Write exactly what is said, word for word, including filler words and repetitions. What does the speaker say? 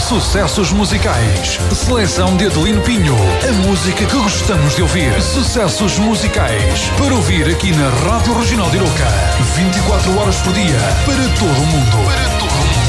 Sucessos musicais. Seleção de Adelino Pinho. A música que gostamos de ouvir. Sucessos musicais. Para ouvir aqui na Rádio Regional de Iroca. vinte e quatro horas por dia. Para todo o mundo. Para todo o mundo.